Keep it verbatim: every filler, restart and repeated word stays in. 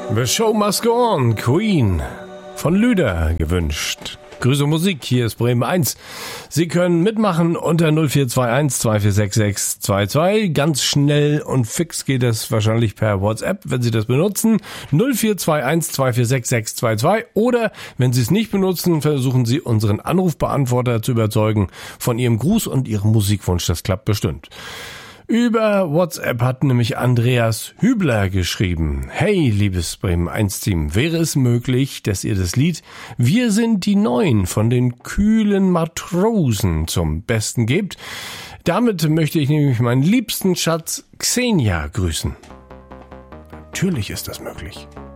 The Show Must Go On, Queen von Lüder gewünscht. Grüße Musik, hier ist Bremen eins. Sie können mitmachen unter null vier zwei eins zwei vier sechs sechs zwei zwei. Ganz schnell und fix geht das wahrscheinlich per WhatsApp, wenn Sie das benutzen. null vier zwei eins zwei vier sechs sechs zwei zwei. Oder wenn Sie es nicht benutzen, versuchen Sie unseren Anrufbeantworter zu überzeugen von Ihrem Gruß und Ihrem Musikwunsch. Das klappt bestimmt. Über WhatsApp hat nämlich Andreas Hübler geschrieben: Hey, liebes Bremen eins Team, wäre es möglich, dass ihr das Lied Wir sind die Neuen von den kühlen Matrosen zum Besten gebt? Damit möchte ich nämlich meinen liebsten Schatz Xenia grüßen. Natürlich ist das möglich.